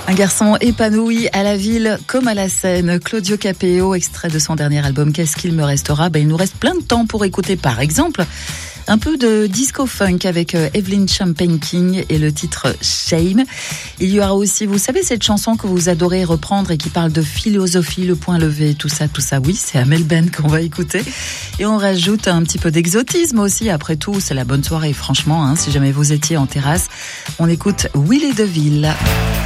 Un garçon épanoui à la ville comme à la scène. Claudio Capéo, extrait de son dernier album Qu'est-ce qu'il me restera? Il nous reste plein de temps pour écouter par exemple un peu de disco funk avec Evelyn Champagne King et le titre Shame. Il y aura aussi, vous savez, cette chanson que vous adorez reprendre et qui parle de philosophie, le point levé, tout ça. Oui, c'est Amel Ben qu'on va écouter. Et on rajoute un petit peu d'exotisme aussi. Après tout, c'est la bonne soirée, franchement, si jamais vous étiez en terrasse. On écoute Willy DeVille.